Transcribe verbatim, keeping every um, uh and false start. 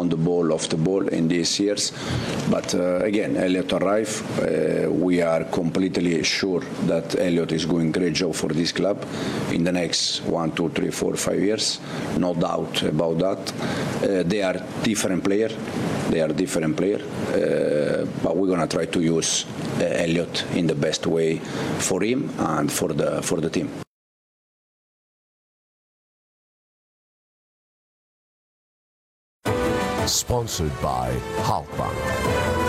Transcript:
on the ball, off the ball in these years. But uh, again, Elliot arrived. Uh, we are completely sure that Elliot is doing a great job for this club in the next one, two, three, four, five years. No doubt about that. Uh, they are different players. They are different players. Uh, but we're gonna try to use uh, Elliot in the best way for him and for the for the team. Sponsored by Halkbank.